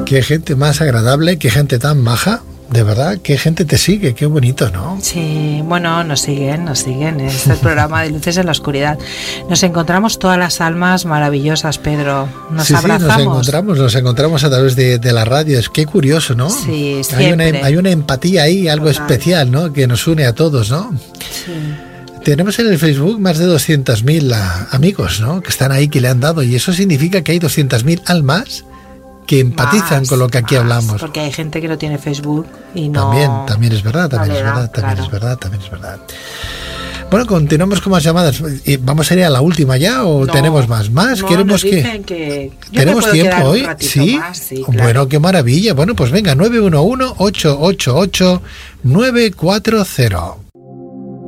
Qué gente más agradable, qué gente tan maja. De verdad, qué gente te sigue, qué bonito, ¿no? Sí, bueno, nos siguen. Es el programa de Luces en la Oscuridad. Nos encontramos todas las almas maravillosas, Pedro. Nos abrazamos. Sí, nos encontramos a través de la radio. Es que curioso, ¿no? Sí, siempre. Hay una empatía ahí, algo especial, ¿no? Que nos une a todos, ¿no? Sí. Tenemos en el Facebook más de 200.000 amigos, ¿no? Que están ahí, que le han dado. Y eso significa que hay 200.000 almas que empatizan con lo que aquí hablamos. Porque hay gente que no tiene Facebook y no... También es verdad. Bueno, continuamos con más llamadas. ¿Vamos a ir a la última ya o tenemos más? No, Queremos que... ¿Tenemos tiempo hoy? ¿Sí? Más, sí, Bueno, claro. qué maravilla. Bueno, pues venga, 911-888-940.